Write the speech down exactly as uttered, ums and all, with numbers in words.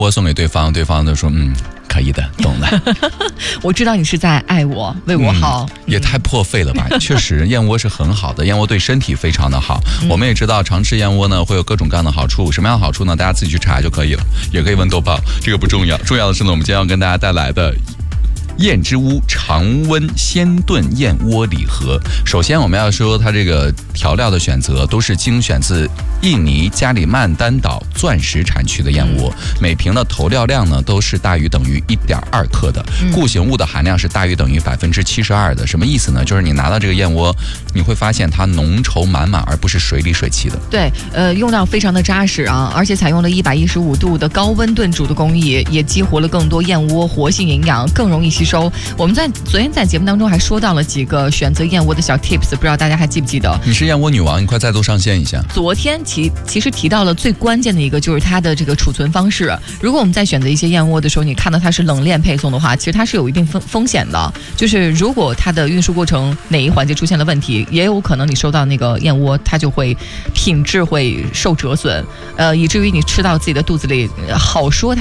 我送给对方，对方就说嗯可以的，懂了。 我知道你是在爱我，为我好、 嗯、也太破费了吧。确实燕窝是很好的，燕窝对身体非常的好、嗯、我们也知道常吃燕窝呢会有各种各样的好处，什么样的好处呢？大家自己去查就可以了，也可以问豆瓣，这个不重要，重要的是呢我们今天要跟大家带来的燕之屋常温鲜炖燕窝礼盒。首先我们要说它这个调料的选择都是精选自印尼加里曼丹岛钻石产区的燕窝，每瓶的投料量呢都是大于等于 一点二克的，固形物的含量是大于等于 百分之七十二 的。什么意思呢？就是你拿到这个燕窝你会发现它浓稠满满，而不是水里水气的。 对，呃，用料非常的扎实啊，而且采用了一百一十五度的高温炖煮的工艺，也激活了更多燕窝活性营养，更容易吸收。我们在昨天在节目当中还说到了几个选择燕窝的小 tips， 不知道大家还记不记得？ 你是燕窝女王，你快再度上线一下。 昨天其其实提到了最关键的一个就是它的这个储存方式。如果我们在选择一些燕窝的时候，你看到它是冷链配送的话，其实它是有一定风风险的。就是如果它的运输过程哪一环节出现了问题，也有可能你收到那个燕窝，它就会品质会受折损，呃，以至于你吃到自己的肚子里，好说它